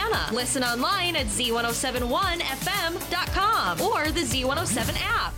Indiana. Listen online at z1071fm.com or the Z107 app.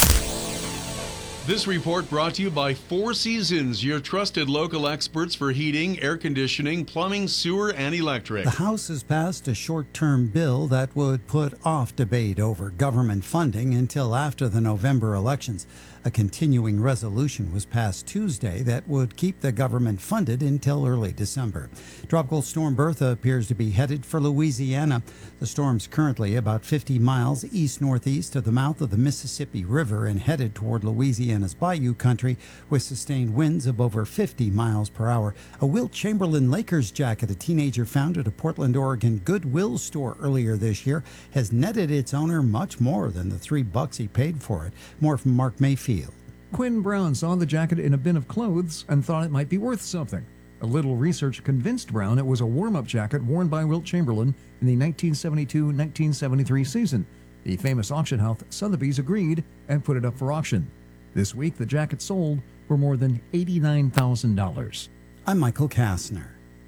This report brought to you by Four Seasons, your trusted local experts for heating, air conditioning, plumbing, sewer, and electric. The House has passed a short-term bill that would put off debate over government funding until after the November elections. A continuing resolution was passed Tuesday that would keep the government funded until early December. Tropical Storm Bertha appears to be headed for Louisiana. The storm's currently about 50 miles east-northeast of the mouth of the Mississippi River and headed toward Louisiana's Bayou country with sustained winds of over 50 miles per hour. A Wilt Chamberlain Lakers jacket a teenager found at a Portland, Oregon Goodwill store earlier this year has netted its owner much more than the $3 he paid for it. More from Mark Mayfield. Quinn Brown saw the jacket in a bin of clothes and thought it might be worth something. A little research convinced Brown it was a warm-up jacket worn by Wilt Chamberlain in the 1972-1973 season. The famous auction house Sotheby's agreed and put it up for auction. This week, the jacket sold for more than $89,000. I'm Michael Kastner.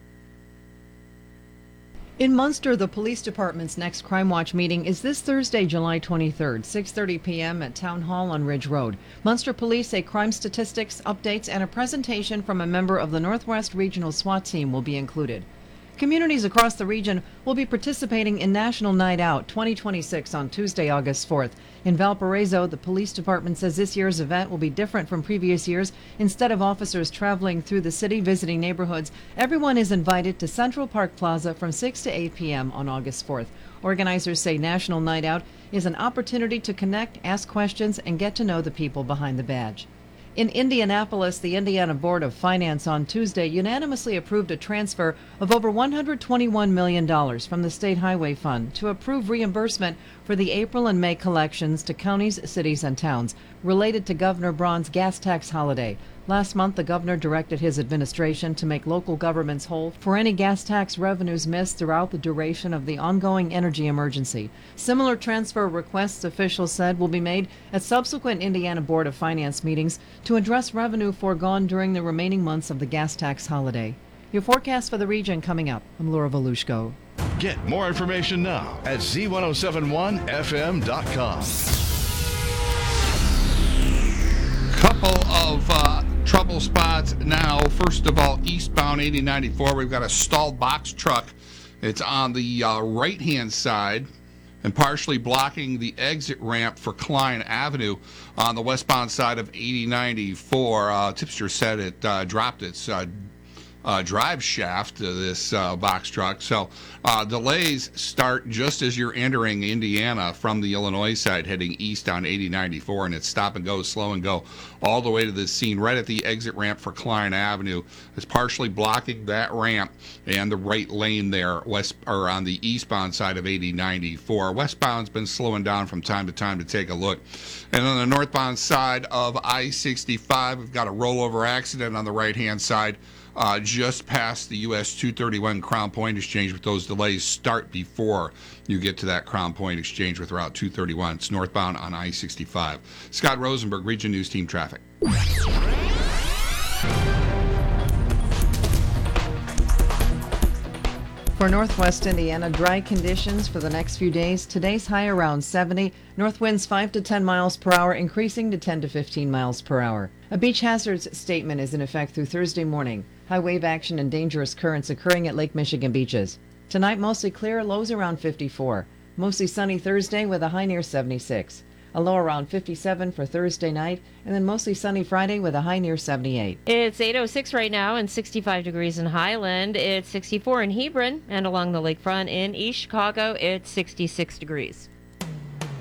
In Munster, the police department's next Crime Watch meeting is this Thursday, July 23rd, 6:30 p.m. at Town Hall on Ridge Road. Munster Police say crime statistics, updates, and a presentation from a member of the Northwest Regional SWAT team will be included. Communities across the region will be participating in National Night Out 2026 on Tuesday, August 4th. In Valparaiso, the police department says this year's event will be different from previous years. Instead of officers traveling through the city visiting neighborhoods, everyone is invited to Central Park Plaza from 6 to 8 p.m. on August 4th. Organizers say National Night Out is an opportunity to connect, ask questions, and get to know the people behind the badge. In Indianapolis, the Indiana Board of Finance on Tuesday unanimously approved a transfer of over $121 million from the State Highway Fund to approve reimbursement for the April and May collections to counties, cities, and towns related to Governor Braun's gas tax holiday. Last month, the governor directed his administration to make local governments whole for any gas tax revenues missed throughout the duration of the ongoing energy emergency. Similar transfer requests, officials said, will be made at subsequent Indiana Board of Finance meetings to address revenue foregone during the remaining months of the gas tax holiday. Your forecast for the region coming up. I'm Laura Volushko. Get more information now at z1071fm.com. Couple of trouble spots now. First of all, eastbound 8094, we've got a stalled box truck. It's on the right-hand side and partially blocking the exit ramp for Klein Avenue on the westbound side of 8094. Tipster said it dropped its drive shaft to this box truck. So delays start just as you're entering Indiana from the Illinois side heading east on 8094, and it's stop and go, slow and go all the way to this scene right at the exit ramp for Klein Avenue. It's partially blocking that ramp and the right lane there west or on the eastbound side of 8094. Westbound's been slowing down from time to time to take a look. And on the northbound side of I-65, we've got a rollover accident on the right-hand side just past the US 231 Crown Point exchange, with those delays start before you get to that Crown Point exchange with Route 231. It's northbound on I-65. Scott Rosenberg, Region News Team Traffic. For Northwest Indiana, dry conditions for the next few days. Today's high around 70. North winds 5 to 10 miles per hour, increasing to 10 to 15 miles per hour. A beach hazards statement is in effect through Thursday morning. High wave action and dangerous currents occurring at Lake Michigan beaches. Tonight, mostly clear, lows around 54. Mostly sunny Thursday with a high near 76. A low around 57 for Thursday night, and then mostly sunny Friday with a high near 78. It's 8:06 right now and 65 degrees in Highland. It's 64 in Hebron, and along the lakefront in East Chicago, it's 66 degrees.